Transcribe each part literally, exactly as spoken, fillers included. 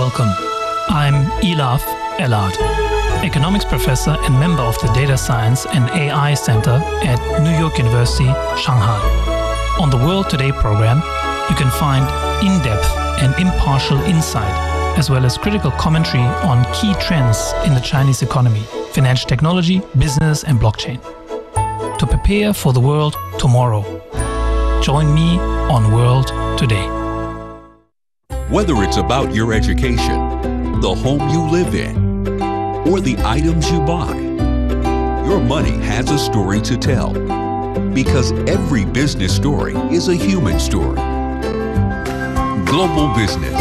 Welcome. I'm Elaf Elad, economics professor and member of the Data Science and A I Center at New York University, Shanghai. On the World Today program, you can find in-depth and impartial insight, as well as critical commentary on key trends in the Chinese economy, financial technology, business, and blockchain. To prepare for the world tomorrow, join me on World Today. Whether it's about your education, the home you live in, or the items you buy, your money has a story to tell. Because every business story is a human story. Global Business.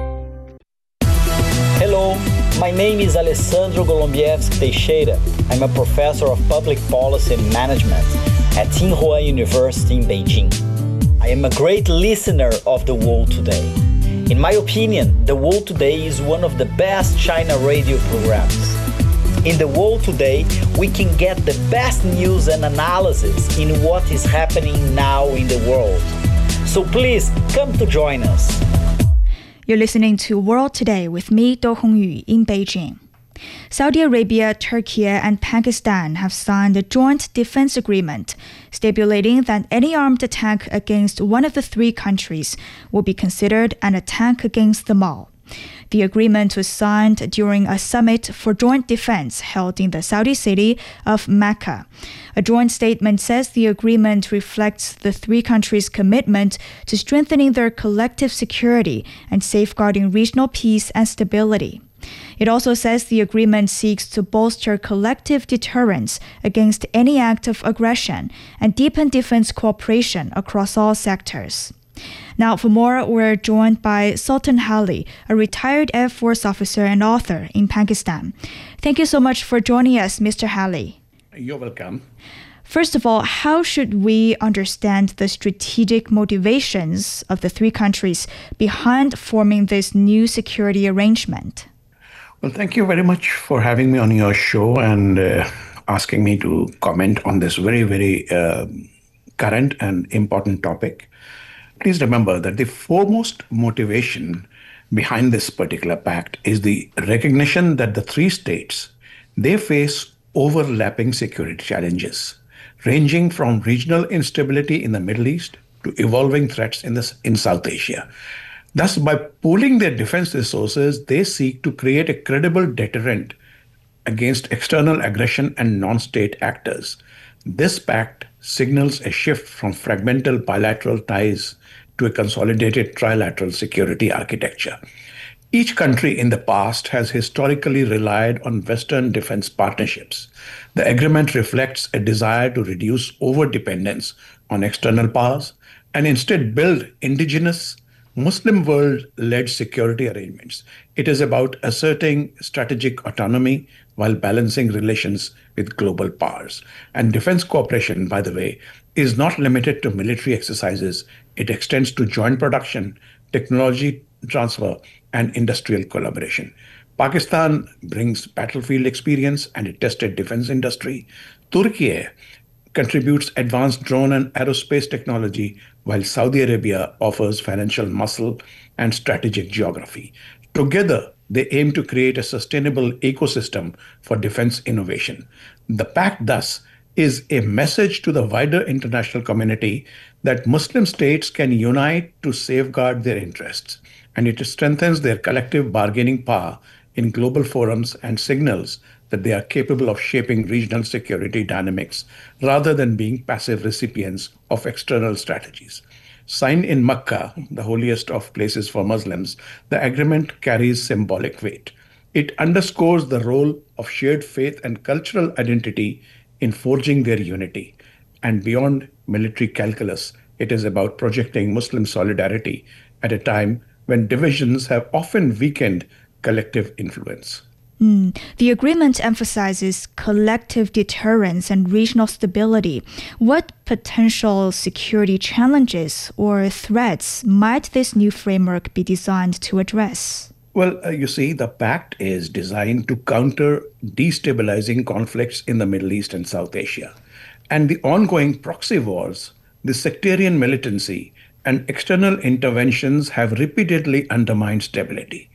Hello, my name is Alessandro Golombieski Teixeira. I'm a professor of public policy and management at Tsinghua University in Beijing. I am a great listener of The World Today. In my opinion, The World Today is one of the best China radio programs. In The World Today, we can get the best news and analysis in what is happening now in the world. So please, come to join us. You're listening to World Today with me, Do Hongyu, in Beijing. Saudi Arabia, Turkey, and Pakistan have signed a joint defense agreement stipulating that any armed attack against one of the three countries will be considered an attack against them all. The agreement was signed during a summit for joint defense held in the Saudi city of Mecca. A joint statement says the agreement reflects the three countries' commitment to strengthening their collective security and safeguarding regional peace and stability. It also says the agreement seeks to bolster collective deterrence against any act of aggression and deepen defense cooperation across all sectors. Now, for more, we're joined by Sultan Hali, a retired Air Force officer and author in Pakistan. Thank you so much for joining us, Mister Hali. You're welcome. First of all, how should we understand the strategic motivations of the three countries behind forming this new security arrangement? Well, thank you very much for having me on your show and uh, asking me to comment on this very, very uh, current and important topic. Please remember that the foremost motivation behind this particular pact is the recognition that the three states, they face overlapping security challenges, ranging from regional instability in the Middle East to evolving threats in, the, in South Asia. Thus, by pooling their defense resources, they seek to create a credible deterrent against external aggression and non-state actors. This pact signals a shift from fragmental bilateral ties to a consolidated trilateral security architecture. Each country in the past has historically relied on Western defense partnerships. The agreement reflects a desire to reduce overdependence on external powers and instead build indigenous Muslim world-led security arrangements. It is about asserting strategic autonomy while balancing relations with global powers. And defense cooperation, by the way, is not limited to military exercises. It extends to joint production, technology transfer, and industrial collaboration. Pakistan brings battlefield experience and a tested defense industry. Turkey contributes advanced drone and aerospace technology, while Saudi Arabia offers financial muscle and strategic geography. Together, they aim to create a sustainable ecosystem for defense innovation. The pact, thus, is a message to the wider international community that Muslim states can unite to safeguard their interests, and it strengthens their collective bargaining power in global forums and signals that they are capable of shaping regional security dynamics rather than being passive recipients of external strategies. Signed in Mecca, the holiest of places for Muslims, the agreement carries symbolic weight. It underscores the role of shared faith and cultural identity in forging their unity. And beyond military calculus, it is about projecting Muslim solidarity at a time when divisions have often weakened collective influence. Mm. The agreement emphasizes collective deterrence and regional stability. What potential security challenges or threats might this new framework be designed to address? Well, uh, you see, the pact is designed to counter destabilizing conflicts in the Middle East and South Asia. And the ongoing proxy wars, the sectarian militancy, and external interventions have repeatedly undermined stability.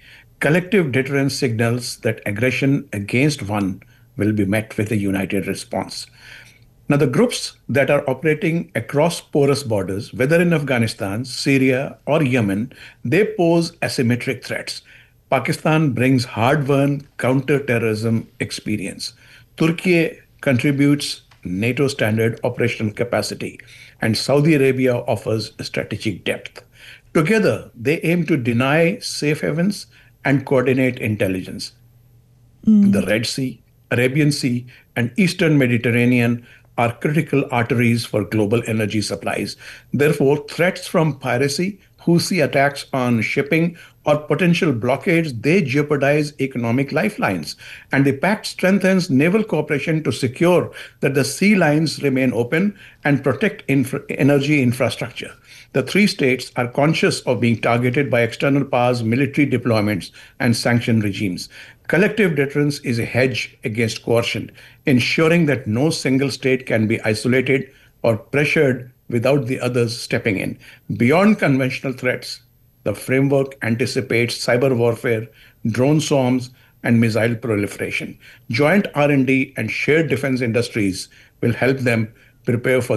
Collective deterrence signals that aggression against one will be met with a united response. Now, the groups that are operating across porous borders, whether in Afghanistan, Syria, or Yemen, they pose asymmetric threats. Pakistan brings hard-won counter-terrorism experience. Turkey contributes NATO standard operational capacity, and Saudi Arabia offers strategic depth. Together, they aim to deny safe havens and coordinate intelligence. Mm. The Red Sea, Arabian Sea, and Eastern Mediterranean are critical arteries for global energy supplies. Therefore, threats from piracy, Houthi attacks on shipping, or potential blockades, they jeopardize economic lifelines. And the pact strengthens naval cooperation to secure that the sea lines remain open and protect infra- energy infrastructure. The three states are conscious of being targeted by external powers, military deployments, and sanction regimes. Collective deterrence is a hedge against coercion, ensuring that no single state can be isolated or pressured without the others stepping in. Beyond conventional threats, the framework anticipates cyber warfare, drone swarms, and missile proliferation. Joint R and D and shared defense industries will help them prepare for